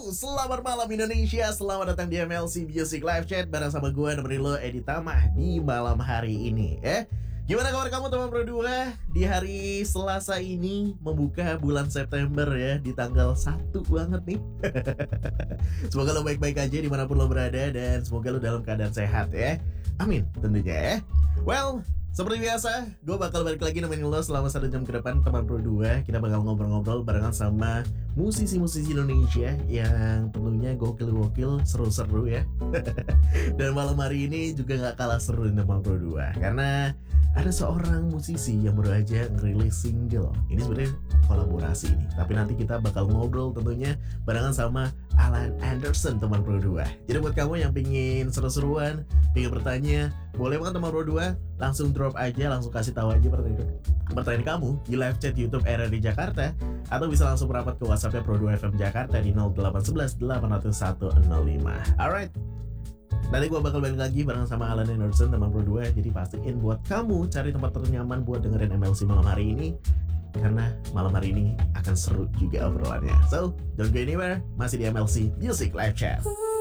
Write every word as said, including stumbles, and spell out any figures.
Selamat malam Indonesia, selamat datang di M L C Music Live Chat bareng sama gue nemenin lo Edi Tamah di malam hari ini. Eh, gimana kabar kamu teman Pro dua? Di hari Selasa ini membuka bulan September ya, di tanggal satu banget nih. Semoga lo baik-baik aja dimanapun lo berada dan semoga lo dalam keadaan sehat ya. Amin tentunya ya. Well, seperti biasa, gue bakal balik lagi nemenin lo selama satu jam ke depan teman Pro dua. Kita bakal ngobrol-ngobrol barengan sama musisi-musisi Indonesia yang tentunya gokil-gokil, seru-seru ya. Dan malam hari ini juga gak kalah seru nih teman Pro dua, karena ada seorang musisi yang baru aja ngerilis single. Ini sebenarnya kolaborasi nih, tapi nanti kita bakal ngobrol tentunya barengan sama Alan Anderson teman Pro dua. Jadi buat kamu yang pingin seru-seruan, pingin bertanya, boleh banget teman Pro dua, langsung drop aja, langsung kasih tahu aja pertanyaan, pertanyaan kamu di live chat YouTube R R D Jakarta, atau bisa langsung merapat ke WhatsApp-nya Pro dua F M Jakarta di nol delapan satu satu delapan nol satu nol lima. Alright, nanti gue bakal balik lagi bareng sama Alan Anderson teman Pro dua. Jadi pastiin buat kamu cari tempat ternyaman buat dengerin M L C malam hari ini, karena malam hari ini akan seru juga obrolannya. So, don't go anywhere, masih di M L C Music Live Chat.